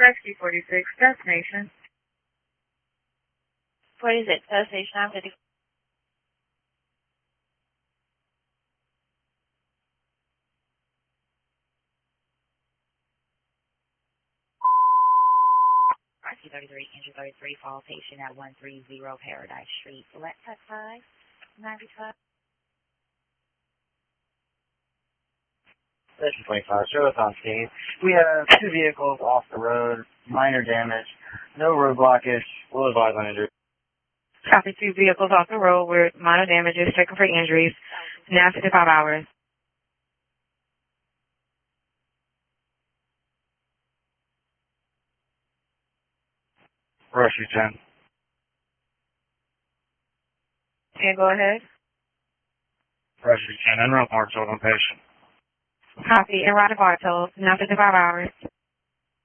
Rescue 46, destination. 46, destination, I'm 50. Rescue 33, Injury 33, fall patient at 130 Paradise Street. Select cut 5, 95. Station 25, show us on scene. We have two vehicles off the road, minor damage, no road blockage, will advise on injury. Copy, 2 vehicles off the road with minor damages, checking for injuries. Now 55 hours. Rescue 10. Okay, go ahead. Rescue 10, en route Marshall on patient. Copy, and right of Bartels, now 55 hours.